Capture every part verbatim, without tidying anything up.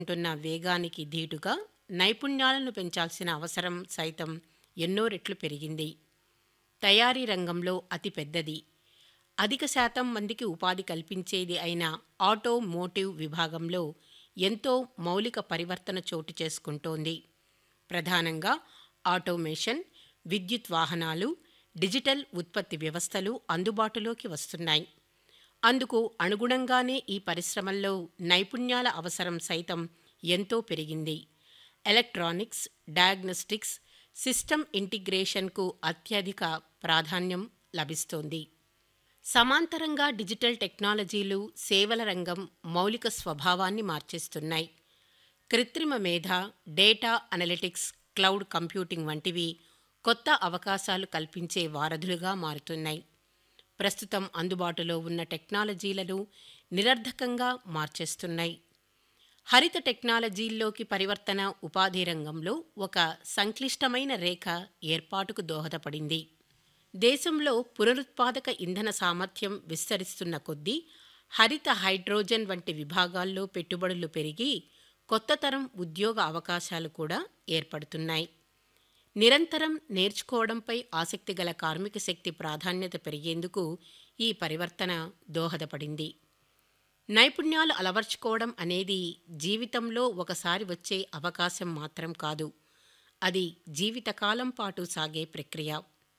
ఉంటున్న వేగానికి ధీటుగా నైపుణ్యాలను పెంచాల్సిన అవసరం సైతం ఎన్నో రెట్లు పెరిగింది. తయారీ రంగంలో అతి పెద్దది, అధిక శాతం మందికి ఉపాధి కల్పించేది అయిన ఆటోమోటివ్ విభాగంలో ఎంతో మౌలిక పరివర్తన చోటు చేసుకుంటోంది. ప్రధానంగా ఆటోమేషన్, విద్యుత్ వాహనాలు, డిజిటల్ ఉత్పత్తి వ్యవస్థలు అందుబాటులోకి వస్తున్నాయి. అందుకు అనుగుణంగానే ఈ పరిశ్రమల్లో నైపుణ్యాల అవసరం సైతం ఎంతో పెరిగింది. ఎలక్ట్రానిక్స్, డయాగ్నోస్టిక్స్, సిస్టమ్ ఇంటిగ్రేషన్కు అత్యధిక ప్రాధాన్యం లభిస్తోంది. సమాంతరంగా డిజిటల్ టెక్నాలజీలు సేవల రంగం మౌలిక స్వభావాన్ని మార్చేస్తున్నాయి. కృత్రిమ మేధ, డేటా అనలిటిక్స్, క్లౌడ్ కంప్యూటింగ్ వంటివి కొత్త అవకాశాలు కల్పించే వారధులుగా మారుతున్నాయి. ప్రస్తుతం అందుబాటులో ఉన్న టెక్నాలజీలను నిరర్ధకంగా మార్చేస్తున్నాయి. హరిత టెక్నాలజీల్లోకి పరివర్తన ఉపాధి రంగంలో ఒక సంక్లిష్టమైన రేఖ ఏర్పాటుకు దోహదపడింది. దేశంలో పునరుత్పాదక ఇంధన సామర్థ్యం విస్తరిస్తున్న కొద్దీ హరిత హైడ్రోజన్ వంటి విభాగాల్లో పెట్టుబడులు పెరిగి కొత్త తరం ఉద్యోగ అవకాశాలు కూడా ఏర్పడుతున్నాయి. నిరంతరం నేర్చుకోవడంపై ఆసక్తి గల కార్మిక శక్తి ప్రాధాన్యత పెరిగేందుకు ఈ పరివర్తన దోహదపడింది. నైపుణ్యాలు అలవర్చుకోవడం అనేది జీవితంలో ఒకసారి వచ్చే అవకాశం మాత్రం కాదు, అది జీవితకాలం పాటు సాగే ప్రక్రియ.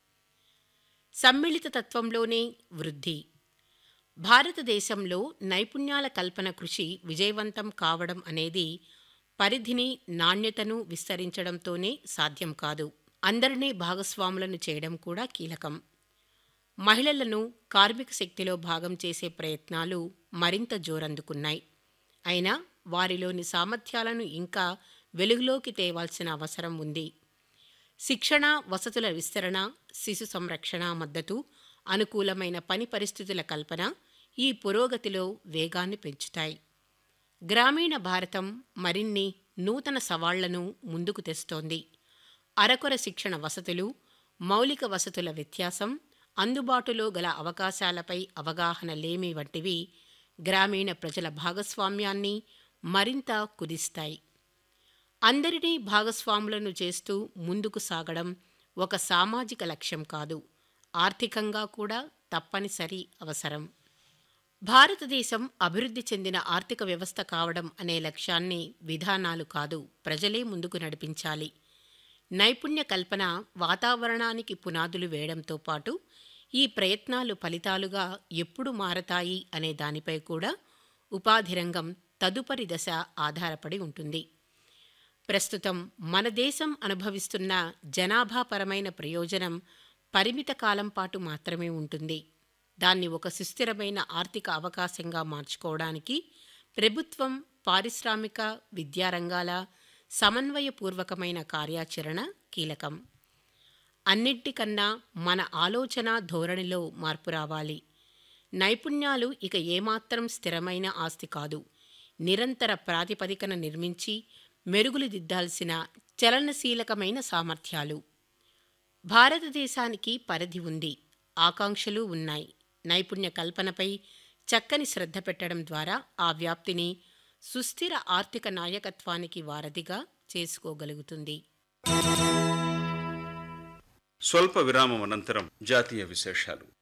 సమ్మిళిత తత్వంలోనే వృద్ధి. భారతదేశంలో నైపుణ్యాల కల్పన కృషి విజయవంతం కావడం అనేది పరిధిని, నాణ్యతను విస్తరించడంతోనే సాధ్యం కాదు, అందరినీ భాగస్వాములను చేయడం కూడా కీలకం. మహిళలను కార్మిక శక్తిలో భాగం చేసే ప్రయత్నాలు మరింత జోరందుకున్నాయి. అయినా వారిలోని సామర్థ్యాలను ఇంకా వెలుగులోకి తేవాల్సిన అవసరం ఉంది. శిక్షణ, వసతుల విస్తరణ, శిశు సంరక్షణ మద్దతు, అనుకూలమైన పని పరిస్థితుల కల్పన ఈ పురోగతిలో వేగాన్ని పెంచుతాయి. గ్రామీణ భారతం మరిన్ని నూతన సవాళ్లను ముందుకు తెస్తోంది. అరకొర శిక్షణ వసతులు, మౌలిక వసతుల వ్యత్యాసం, అందుబాటులో గల అవకాశాలపై అవగాహన లేమి వంటివి గ్రామీణ ప్రజల భాగస్వామ్యాన్ని మరింత కుదిస్తాయి. అందరినీ భాగస్వాములను చేస్తూ ముందుకు సాగడం ఒక సామాజిక లక్ష్యం కాదు, ఆర్థికంగా కూడా తప్పనిసరి అవసరం. భారతదేశం అభివృద్ధి చెందిన ఆర్థిక వ్యవస్థ కావడం అనే లక్ష్యాన్ని విధానాలు కాదు, ప్రజలే ముందుకు నడిపించాలి. నైపుణ్య కల్పన వాతావరణానికి పునాదులు వేయడంతో పాటు ఈ ప్రయత్నాలు ఫలితాలుగా ఎప్పుడు మారతాయి అనే దానిపై కూడా ఉపాధి రంగం తదుపరి దశ ఆధారపడి ఉంటుంది. ప్రస్తుతం మన దేశం అనుభవిస్తున్న జనాభాపరమైన ప్రయోజనం పరిమిత కాలం పాటు మాత్రమే ఉంటుంది. దాన్ని ఒక సుస్థిరమైన ఆర్థిక అవకాశంగా మార్చుకోవడానికి ప్రభుత్వం, పారిశ్రామిక, విద్యారంగాల సమన్వయపూర్వకమైన కార్యాచరణ కీలకం. అన్నింటికన్నా మన ఆలోచన ధోరణిలో మార్పు రావాలి. నైపుణ్యాలు ఇక ఏమాత్రం స్థిరమైన ఆస్తి కాదు, నిరంతర ప్రాతిపదికన నిర్మించి మెరుగులు దిద్దాల్సిన చలనశీలకమైన సామర్థ్యాలు. భారతదేశానికి పరిధి ఉంది, ఆకాంక్షలు ఉన్నాయి. నైపుణ్య కల్పనపై చక్కని శ్రద్ధ పెట్టడం ద్వారా ఆ వ్యాప్తిని సుస్థిర ఆర్థిక నాయకత్వానికి వారధిగా చేసుకోగలుగుతుంది. స్వల్ప విరామం అనంతరం జాతీయ విశేషాలు.